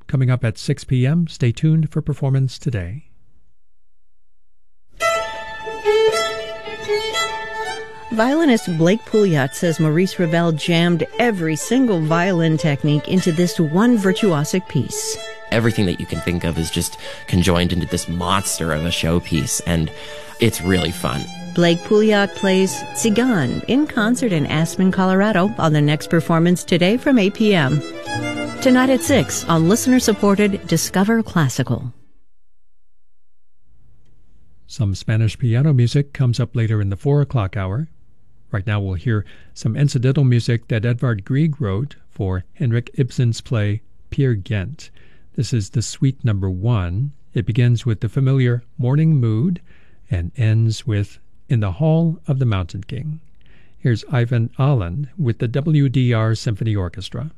coming up at 6 p.m. Stay tuned for Performance Today. Violinist Blake Pouliot says Maurice Ravel jammed every single violin technique into this one virtuosic piece. Everything that you can think of is just conjoined into this monster of a showpiece, and it's really fun. Blake Pouliot plays Tzigan in concert in Aspen, Colorado on the next Performance Today from 8 p.m. Tonight at 6 on listener-supported Discover Classical. Some Spanish piano music comes up later in the 4 o'clock hour. Right now we'll hear some incidental music that Edvard Grieg wrote for Henrik Ibsen's play Peer Gynt. This is the Suite Number 1. It begins with the familiar Morning Mood and ends with In the Hall of the Mountain King. Here's Ivan Allen with the WDR Symphony Orchestra.